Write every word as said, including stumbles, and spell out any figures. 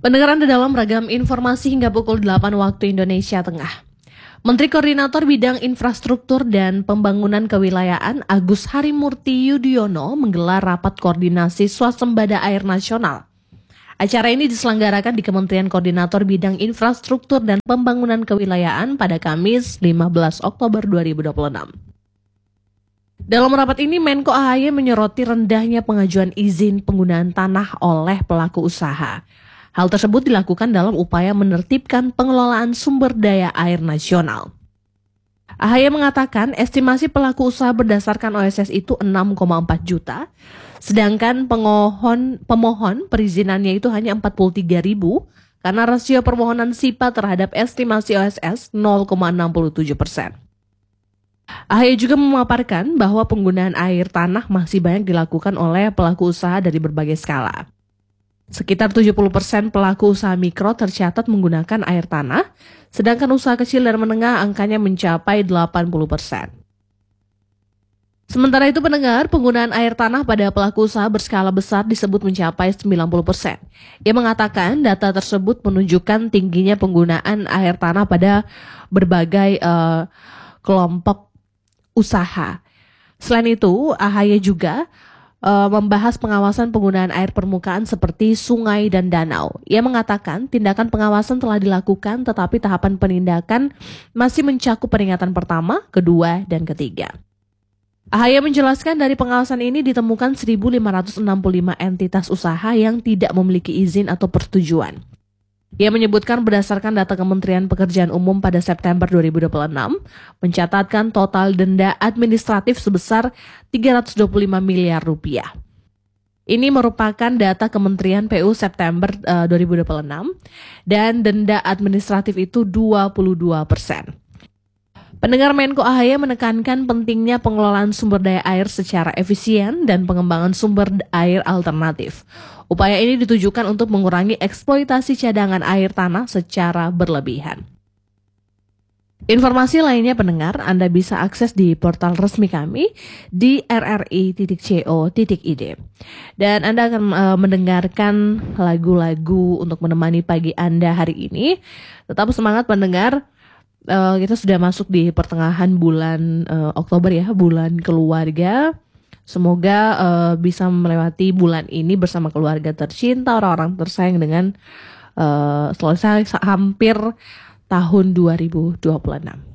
Pendengar Anda dalam ragam informasi hingga pukul delapan waktu Indonesia Tengah. Menteri Koordinator Bidang Infrastruktur dan Pembangunan Kewilayahan Agus Harimurti Yudhoyono menggelar rapat koordinasi swasembada air nasional. Acara ini diselenggarakan di Kementerian Koordinator Bidang Infrastruktur dan Pembangunan Kewilayahan pada Kamis lima belas Oktober dua ribu dua puluh enam. Dalam rapat ini, Menko A H Y menyoroti rendahnya pengajuan izin penggunaan tanah oleh pelaku usaha. Hal tersebut dilakukan dalam upaya menertibkan pengelolaan sumber daya air nasional. A H Y mengatakan estimasi pelaku usaha berdasarkan O S S itu enam koma empat juta, sedangkan pengohon, pemohon perizinannya itu hanya empat puluh tiga ribu karena rasio permohonan S I P A terhadap estimasi O S S nol koma enam tujuh persen. A H Y juga memaparkan bahwa penggunaan air tanah masih banyak dilakukan oleh pelaku usaha dari berbagai skala. Sekitar tujuh puluh persen pelaku usaha mikro tercatat menggunakan air tanah, sedangkan usaha kecil dan menengah angkanya mencapai delapan puluh persen. Sementara itu pendengar, penggunaan air tanah pada pelaku usaha berskala besar disebut mencapai sembilan puluh persen. Ia mengatakan data tersebut menunjukkan tingginya penggunaan air tanah pada berbagai uh, kelompok usaha. Selain itu, A H Y juga Uh, membahas pengawasan penggunaan air permukaan seperti sungai dan danau. Ia mengatakan tindakan pengawasan telah dilakukan tetapi tahapan penindakan masih mencakup peringatan pertama, kedua, dan ketiga. A H Y menjelaskan dari pengawasan ini ditemukan seribu lima ratus enam puluh lima entitas usaha yang tidak memiliki izin atau persetujuan. Ia menyebutkan berdasarkan data Kementerian Pekerjaan Umum pada September dua ribu dua puluh enam, mencatatkan total denda administratif sebesar tiga ratus dua puluh lima miliar rupiah. Ini merupakan data Kementerian P U September uh, dua ribu dua puluh enam dan denda administratif itu dua puluh dua persen. Pendengar, Menko A H Y menekankan pentingnya pengelolaan sumber daya air secara efisien dan pengembangan sumber air alternatif. Upaya ini ditujukan untuk mengurangi eksploitasi cadangan air tanah secara berlebihan. Informasi lainnya pendengar, Anda bisa akses di portal resmi kami di r r i titik co titik i d. Dan Anda akan uh, mendengarkan lagu-lagu untuk menemani pagi Anda hari ini. Tetap semangat pendengar. Uh, kita sudah masuk di pertengahan bulan uh, Oktober ya, bulan keluarga. Semoga uh, bisa melewati bulan ini bersama keluarga tercinta, orang-orang tersayang dengan uh, selesai hampir tahun dua ribu dua puluh enam.